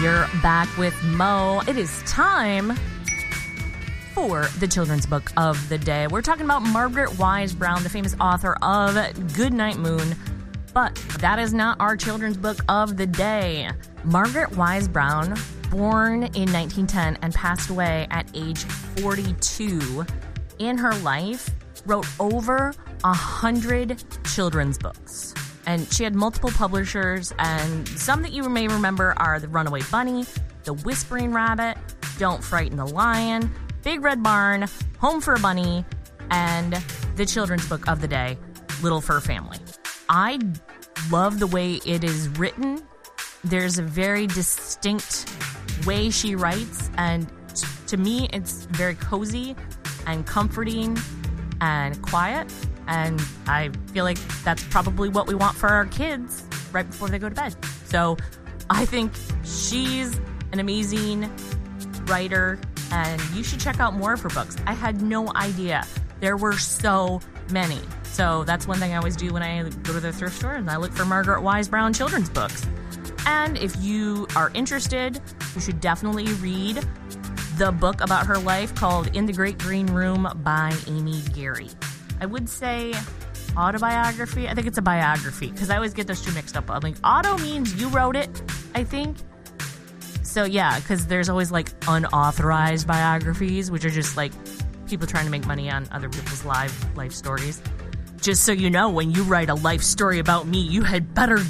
You're back with Mo. It is time for the children's book of the day. We're talking about Margaret Wise Brown, the famous author of Goodnight Moon. But that is not our children's book of the day. Margaret Wise Brown, born in 1910 and passed away at age 42, in her life wrote over 100 children's books. And she had multiple publishers, and some that you may remember are The Runaway Bunny, The Whispering Rabbit, Don't Frighten the Lion, Big Red Barn, Home for a Bunny, and the children's book of the day, Little Fur Family. I love the way it is written. There's a very distinct way she writes, and to me, it's very cozy and comforting and quiet. And I feel like that's probably what we want for our kids right before they go to bed. So I think she's an amazing writer, and you should check out more of her books. I had no idea there were so many. So that's one thing I always do when I go to the thrift store, and I look for Margaret Wise Brown children's books. And if you are interested, you should definitely read the book about her life called In the Great Green Room by Amy Gary. I would say autobiography. I think it's a biography, because I always get those two mixed up. I'm like, auto means you wrote it, I think. So yeah, because there's always like unauthorized biographies, which are just like people trying to make money on other people's life stories. Just so you know, when you write a life story about me, you had better